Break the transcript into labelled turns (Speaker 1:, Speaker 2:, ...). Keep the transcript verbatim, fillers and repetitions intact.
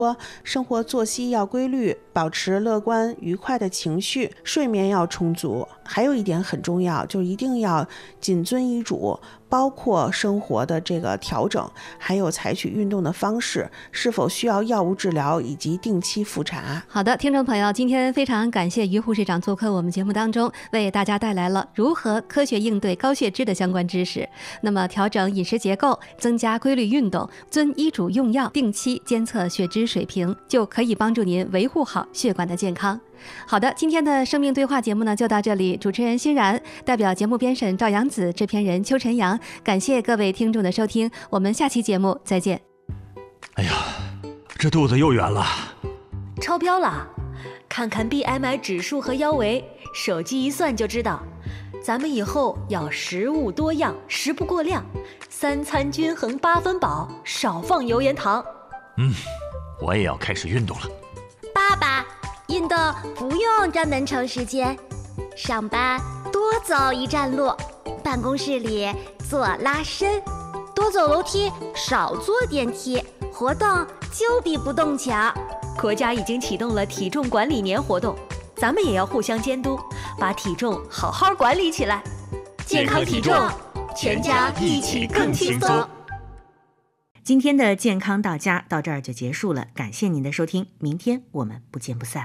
Speaker 1: 说生活作息要规律，保持乐观愉快的情绪，睡眠要充足。还有一点很重要，就一定要谨遵医嘱，包括生活的这个调整，还有采取运动的方式，是否需要药物治疗，以及定期复查。
Speaker 2: 好的，听众朋友，今天非常感谢于护士长做客我们节目当中，为大家带来了如何科学应对高血脂的相关知识。那么调整饮食结构，增加规律运动，遵医嘱用药，定期监测血脂水平，就可以帮助您维护好血管的健康。好的，今天的生命对话节目呢就到这里，主持人欣然，代表节目编审赵阳子，制片人邱晨阳，感谢各位听众的收听，我们下期节目再见。
Speaker 3: 哎呀，这肚子又圆了，
Speaker 4: 超标了，看看 B M I 指数和腰围，手机一算就知道。咱们以后要食物多样，食不过量，三餐均衡八分饱，少放油盐糖。
Speaker 3: 嗯，我也要开始运动了。
Speaker 5: 爸爸，运动不用专门抽时间，上班多走一站路，办公室里做拉伸，多走楼梯，少坐电梯，活动就比不动强。
Speaker 4: 国家已经启动了体重管理年活动，咱们也要互相监督，把体重好好管理起来。健康体重，全家一起更轻松。
Speaker 6: 今天的健康到家到这儿就结束了，感谢您的收听，明天我们不见不散。